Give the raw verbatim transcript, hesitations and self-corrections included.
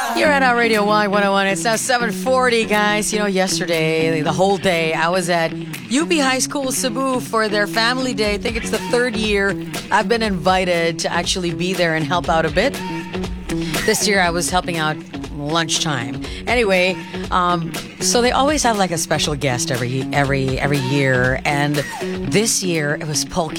You're at our Radio Y one oh one. It's now seven forty, guys. You know, yesterday, the whole day, I was at U B High School Cebu for their family day. I think it's the third year I've been invited to actually be there and help out a bit. This year I was helping out lunchtime. Anyway, um, so they always have like a special guest every every every year, and this year it was Paul